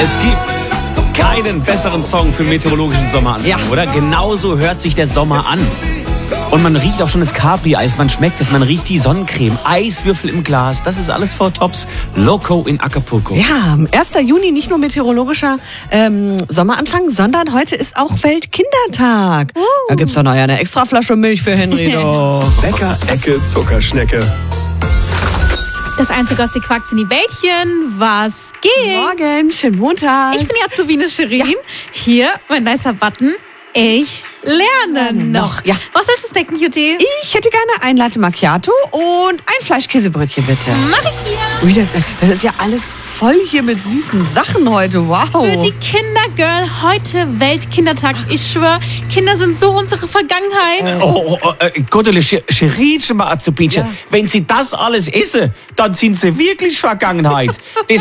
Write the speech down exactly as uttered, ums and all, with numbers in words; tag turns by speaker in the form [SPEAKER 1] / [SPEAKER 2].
[SPEAKER 1] Es gibt keinen besseren Song für meteorologischen Sommeranfang,
[SPEAKER 2] Ja.
[SPEAKER 1] oder? Genauso hört sich der Sommer an. Und man riecht auch schon das Capri-Eis, man schmeckt es, man riecht die Sonnencreme, Eiswürfel im Glas, das ist alles Four Tops Loco in Acapulco.
[SPEAKER 2] Ja, erster Juni nicht nur meteorologischer ähm, Sommeranfang, sondern heute ist auch Weltkindertag. Uh. Da gibt's doch noch eine extra Flasche Milch für Henry. Doch.
[SPEAKER 3] Bäcker, Ecke, Zuckerschnecke.
[SPEAKER 4] Das einzige aus die Quackzini Bällchen, was geht?
[SPEAKER 2] Morgen, schönen Montag.
[SPEAKER 4] Ich bin die Azubine Shirin. Ja. Hier, mein nicer Button. Ich lerne noch.
[SPEAKER 2] Ja.
[SPEAKER 4] Was sollst du snacken, Cutie?
[SPEAKER 2] Ich hätte gerne ein Latte Macchiato und ein Fleischkäsebrötchen, bitte.
[SPEAKER 4] Mach ich dir.
[SPEAKER 2] Ui, das, das ist ja alles voll hier mit süßen Sachen heute. Wow.
[SPEAKER 4] Für die Kindergirl heute Weltkindertag. Ich schwöre, Kinder sind so unsere Vergangenheit.
[SPEAKER 1] Oh, oh, äh, Gottele, Scheritsch mal Azubinchen.
[SPEAKER 2] Ja.
[SPEAKER 1] Wenn sie das alles essen, dann sind sie wirklich Vergangenheit. Das